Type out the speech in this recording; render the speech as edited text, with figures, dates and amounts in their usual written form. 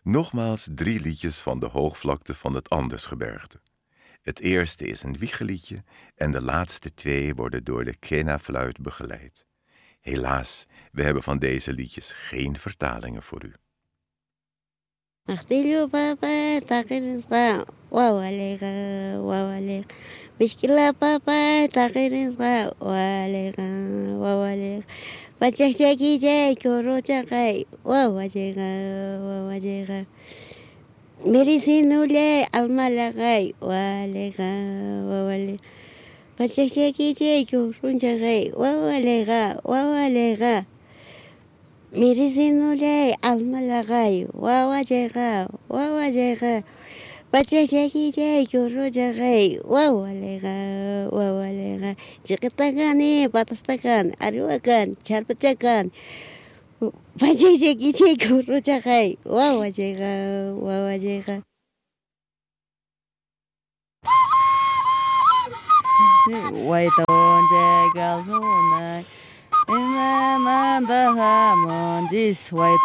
Nogmaals 3 liedjes van de hoogvlakte van het Andesgebergte. Het eerste is een wiegeliedje en de laatste 2 worden door de Kena-fluit begeleid. Helaas, we hebben van deze liedjes geen vertalingen voor u. Achtilio papa, takirisga, wawalega, wawalega. Bishkila papa, takirisga, wawalega. Pachachaki jay, koro chakai, wawajega, wawajega. Merisinule, almalagai, walega, wawalega. Pachachaki jay, koro chakai, wawalega, wawalega. Mirisinule almalagai wawajega wawajega pachachaki jay kurojagai wawalega jikitagani patastakan ariwakan charpachakan pachachaki jay kurojagai wawajega Waiton jagal zonai Imamanda Hamondis White